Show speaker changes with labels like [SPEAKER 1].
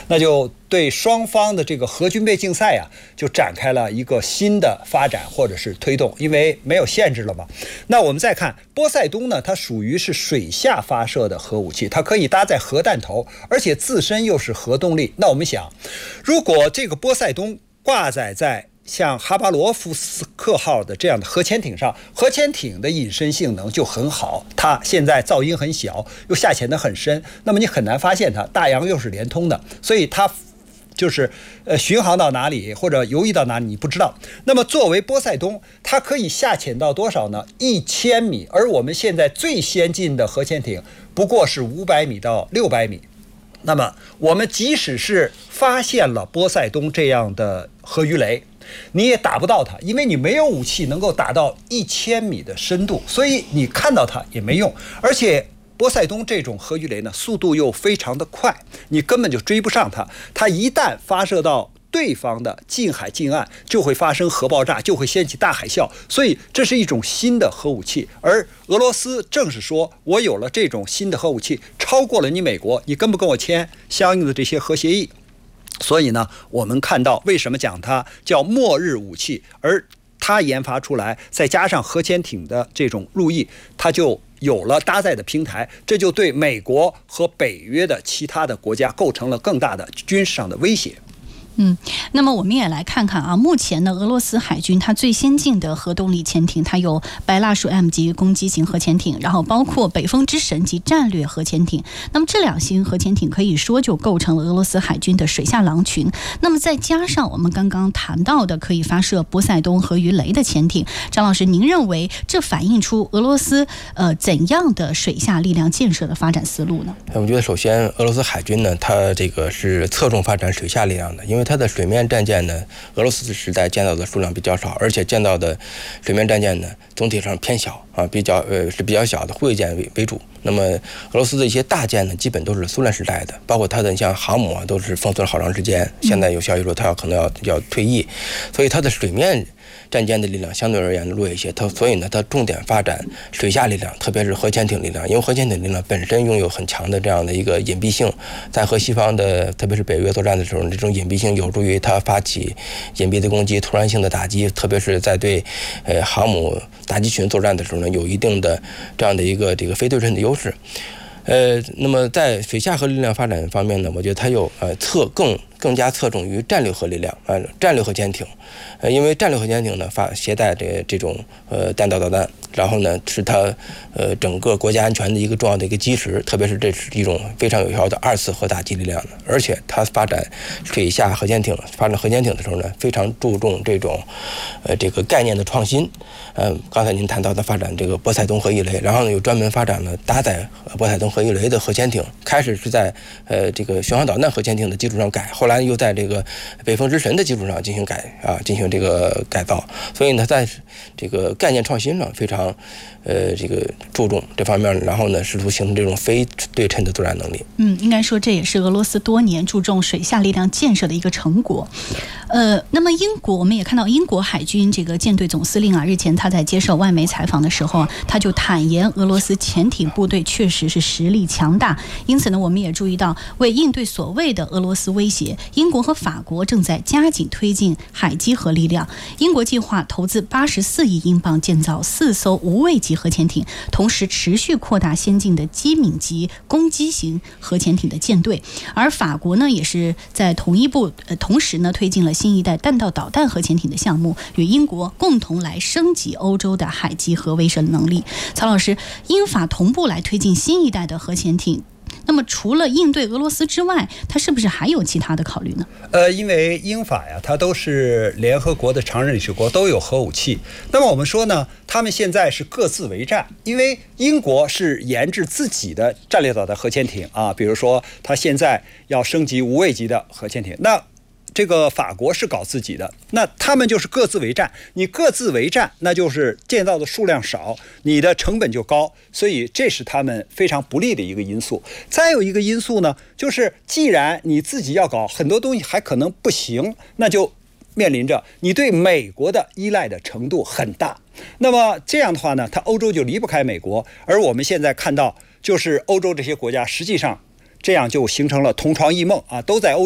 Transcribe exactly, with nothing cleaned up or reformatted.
[SPEAKER 1] 那就对双方的这个核军备竞赛啊，就展开了一个新的发展或者是推动，因为没有限制了嘛。那我们再看波塞冬呢，它属于是水下发射的核武器，它可以搭载核弹头，而且自身又是核动力。那我们想，如果这个波塞冬挂载在像哈巴罗夫斯克号的这样的核潜艇上，核潜艇的隐身性能就很好，它现在噪音很小，又下潜得很深，那么你很难发现它，大洋又是连通的，所以它就是呃巡航到哪里或者游弋到哪里你不知道。那么作为波塞冬，它可以下潜到多少呢？一千米，而我们现在最先进的核潜艇不过是五百米到六百米。那么我们即使是发现了波塞冬这样的核鱼雷，你也打不到它，因为你没有武器能够打到一千米的深度，所以你看到它也没用。而且波塞冬这种核鱼雷呢，速度又非常的快，你根本就追不上它。它一旦发射到对方的近海近岸，就会发生核爆炸，就会掀起大海啸。所以这是一种新的核武器，而俄罗斯正是说，我有了这种新的核武器，超过了你美国，你跟不跟我签相应的这些核协议？所以呢，我们看到为什么讲它叫末日武器，而它研发出来，再加上核潜艇的这种入役，它就有了搭载的平台，这就对美国和北约的其他的国家构成了更大的军事上的威胁。
[SPEAKER 2] 嗯，那么我们也来看看啊，目前呢，俄罗斯海军它最先进的核动力潜艇，它有白蜡树 M 级攻击型核潜艇，然后包括北风之神级战略核潜艇。那么这两型核潜艇可以说就构成了俄罗斯海军的水下狼群。那么再加上我们刚刚谈到的可以发射波塞冬核鱼雷的潜艇，张老师，您认为这反映出俄罗斯呃怎样的水下力量建设的发展思路呢？
[SPEAKER 3] 我觉得首先俄罗斯海军呢，它这个是侧重发展水下力量的，因为它的水面战舰呢，俄罗斯时代建造的数量比较少，而且建造的水面战舰呢，总体上偏小啊，比较呃是比较小的护卫舰为为主。那么俄罗斯的一些大舰呢，基本都是苏联时代的，包括它的像航母啊，都是封存了好长时间。现在有消息说它要可能要要退役，所以它的水面战舰的力量相对而言弱一些，它所以呢，它重点发展水下力量，特别是核潜艇力量，因为核潜艇力量本身拥有很强的这样的一个隐蔽性，在和西方的特别是北约作战的时候，这种隐蔽性有助于它发起隐蔽的攻击、突然性的打击，特别是在对呃航母打击群作战的时候呢，有一定的这样的一个这个非对称的优势。呃，那么在水下核力量发展方面呢，我觉得它又呃侧更更加侧重于战略核力量啊、呃，战略核潜艇，呃，因为战略核潜艇呢发携带这这种呃弹道导弹，然后呢是它呃整个国家安全的一个重要的一个基石，特别是这是一种非常有效的二次核打击力量的，而且它发展水下核潜艇、发展核潜艇的时候呢，非常注重这种呃这个概念的创新。嗯、呃，刚才您谈到的发展这个波塞冬核鱼雷，然后呢又专门发展了搭载波塞冬核鱼雷的核潜艇，开始是在呃这个巡航导弹核潜艇的基础上改，后来又在这个北风之神的基础上进行改啊，进行这个改造，所以呢，在这个概念创新上非常呃这个注重这方面，然后呢，试图形成这种非对称的作战能力。
[SPEAKER 2] 嗯，应该说这也是俄罗斯多年注重水下力量建设的一个成果。呃，那么英国我们也看到英国海军这个舰队总司令啊，日前他在接受外媒采访的时候啊，他就坦言俄罗斯潜艇部队确实是实力强大，因此呢，我们也注意到为应对所谓的俄罗斯威胁，英国和法国正在加紧推进海基核力量。英国计划投资八十四亿英镑建造四艘无畏级核潜艇，同时持续扩大先进的机敏级攻击型核潜艇的舰队。而法国呢，也是在同一步呃同时呢推进了新一代弹道导弹核潜艇的项目，与英国共同来升级欧洲的海基核威慑能力。曹老师，英法同步来推进新一代的核潜艇，那么除了应对俄罗斯之外，它是不是还有其他的考虑呢？
[SPEAKER 1] 呃，因为英法呀，它都是联合国的常任理事国，都有核武器。那么我们说呢，他们现在是各自为战，因为英国是研制自己的战略导弹核潜艇啊，比如说它现在要升级无畏级的核潜艇，那这个法国是搞自己的，那他们就是各自为战。你各自为战，那就是建造的数量少，你的成本就高，所以这是他们非常不利的一个因素。再有一个因素呢，就是既然你自己要搞很多东西还可能不行，那就面临着你对美国的依赖的程度很大。那么这样的话呢，它欧洲就离不开美国，而我们现在看到，就是欧洲这些国家实际上这样就形成了同床异梦啊，都在欧